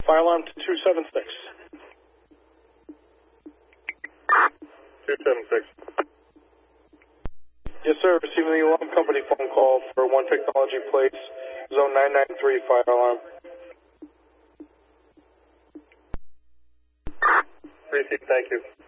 Fire alarm to 276. 276. Yes, sir. Receiving the alarm company phone call for One Technology Place, zone 993, fire alarm. Received, thank you.